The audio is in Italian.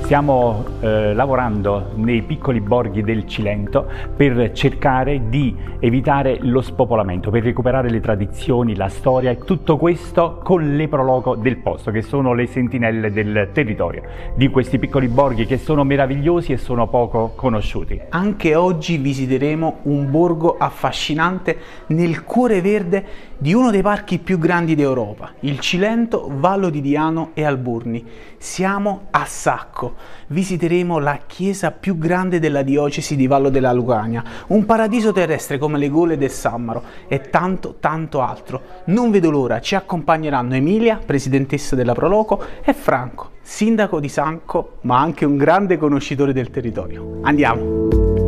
Stiamo lavorando nei piccoli borghi del Cilento per cercare di evitare lo spopolamento, per recuperare le tradizioni, la storia e tutto questo con le pro loco del posto, che sono le sentinelle del territorio di questi piccoli borghi che sono meravigliosi e sono poco conosciuti. Anche oggi visiteremo un borgo affascinante nel cuore verde di uno dei parchi più grandi d'Europa, il Cilento, Vallo di Diano e Alburni. Siamo a Sacco. Visiteremo la chiesa più grande della diocesi di Vallo della Lucania, un paradiso terrestre come le gole del Sammaro e tanto altro. Non vedo l'ora, ci accompagneranno Emilia, presidentessa della Pro Loco, e Franco, sindaco di Sacco, ma anche un grande conoscitore del territorio. Andiamo!